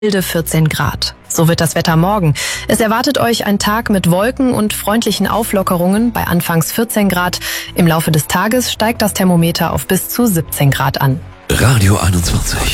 milde 14 Grad. So wird das Wetter morgen. Es erwartet euch ein Tag mit Wolken und freundlichen Auflockerungen bei anfangs 14 Grad. Im Laufe des Tages steigt das Thermometer auf bis zu 17 Grad an. Radio 21.